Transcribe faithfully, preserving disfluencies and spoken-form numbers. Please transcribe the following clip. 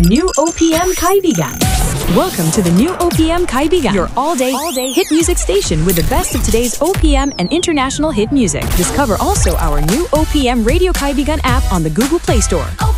new O P M Kaibigan. Welcome to the new O P M Kaibigan, your all-day, all-day hit music station with the best of today's O P M and international hit music. Discover also our new O P M Radio Kaibigan app on the Google Play Store.